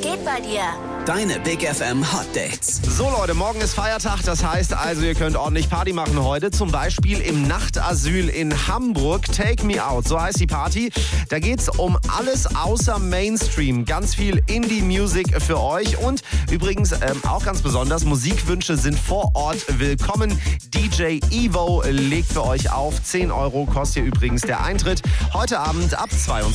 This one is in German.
geht bei dir? Deine Big FM Hot Dates. So Leute, morgen ist Feiertag, das heißt also, ihr könnt ordentlich Party machen heute. Zum Beispiel im Nachtasyl in Hamburg. Take Me Out, so heißt die Party. Da geht's um alles außer Mainstream. Ganz viel Indie-Music für euch. Und übrigens auch ganz besonders, Musikwünsche sind vor Ort willkommen. DJ Evo legt für euch auf. 10 € kostet hier übrigens der Eintritt. Heute Abend ab 22.